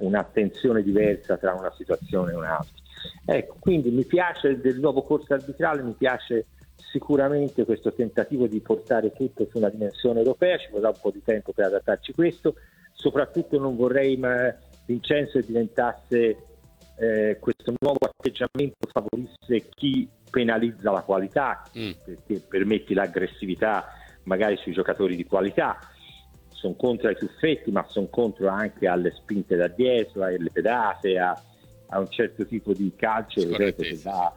un'attenzione diversa tra una situazione e un'altra. Ecco, quindi mi piace del nuovo corso arbitrale, mi piace sicuramente questo tentativo di portare tutto su una dimensione europea, ci vorrà un po' di tempo per adattarci a questo, soprattutto non vorrei Vincenzo diventasse questo nuovo atteggiamento favorisse chi penalizza la qualità, perché permetti l'aggressivà magari sui giocatori di qualità. Sono contro ai tuffetti, ma sono contro anche alle spinte da dietro, alle pedate, a un certo tipo di calcio che va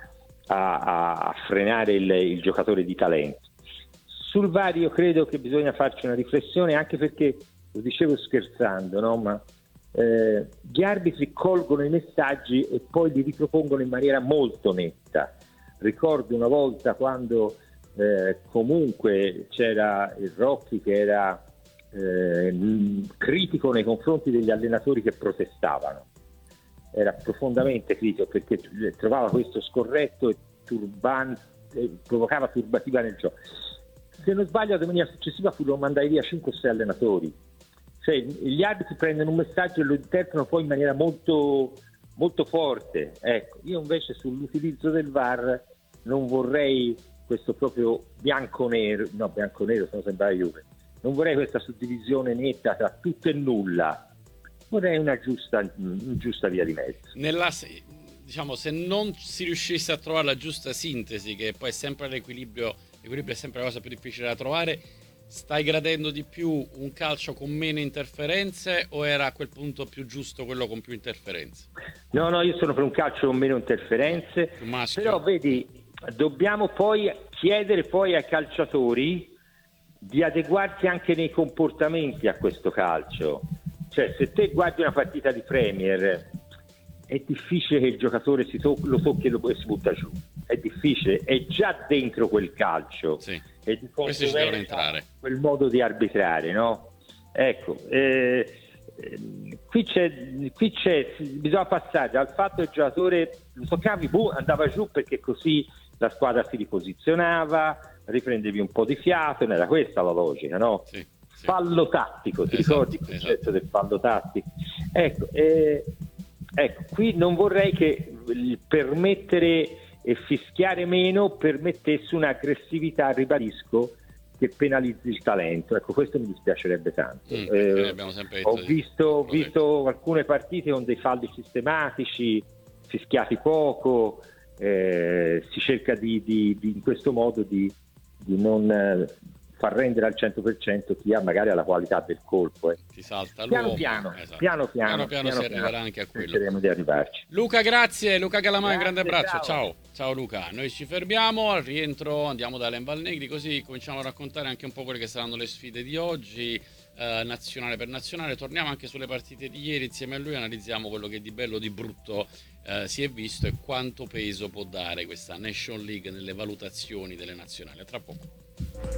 a frenare il giocatore di talento. Sul VAR io credo che bisogna farci una riflessione, anche perché, lo dicevo scherzando, no? Ma gli arbitri colgono i messaggi e poi li ripropongono in maniera molto netta. Ricordo una volta quando comunque c'era il Rocchi che era critico nei confronti degli allenatori che protestavano, era profondamente critico perché trovava questo scorretto e provocava turbativa nel gioco. Se non sbaglio, la domenica successiva furono mandati via 5 o 6 allenatori. Cioè, gli arbitri prendono un messaggio e lo interpretano poi in maniera molto, molto forte. Ecco, io invece sull'utilizzo del VAR non vorrei questo proprio bianco-nero, sono sempre Juve. Non vorrei questa suddivisione netta tra tutto e nulla. Vorrei una giusta via di mezzo. Diciamo, se non si riuscisse a trovare la giusta sintesi, che poi è sempre l'equilibrio è sempre la cosa più difficile da trovare, stai gradendo di più un calcio con meno interferenze o era a quel punto più giusto quello con più interferenze? No, io sono per un calcio con meno interferenze, però vedi, dobbiamo poi chiedere poi ai calciatori di adeguarsi anche nei comportamenti a questo calcio. Cioè, se te guardi una partita di Premier, è difficile che il giocatore lo tocchi e si butta giù. È difficile, è già dentro quel calcio. Sì. E di questi ci devono entrare. Quel modo di arbitrare, no? Ecco, qui bisogna passare dal fatto che il giocatore lo toccavi, andava giù perché così la squadra si riposizionava, riprendevi un po' di fiato, non era questa la logica, no? Sì. Fallo tattico, ti ricordi il concetto del fallo tattico? Ecco, qui non vorrei che permettere e fischiare meno permettesse un'aggressività, ribadisco, che penalizzi il talento. Ecco, questo mi dispiacerebbe tanto. Abbiamo sempre detto ho visto alcune partite con dei falli sistematici, fischiati poco, si cerca in questo modo di non far rendere al 100% chi ha magari la qualità del colpo. Ti salta piano piano si arriverà anche a quello. Cercheremo di arrivarci. Luca, grazie. Luca Galamai, un grande abbraccio. Ciao Luca. Noi ci fermiamo, al rientro andiamo da Alain Valnegri, così cominciamo a raccontare anche un po' quelle che saranno le sfide di oggi, nazionale per nazionale. Torniamo anche sulle partite di ieri, insieme a lui analizziamo quello che di bello, di brutto si è visto e quanto peso può dare questa Nation League nelle valutazioni delle nazionali. A tra poco.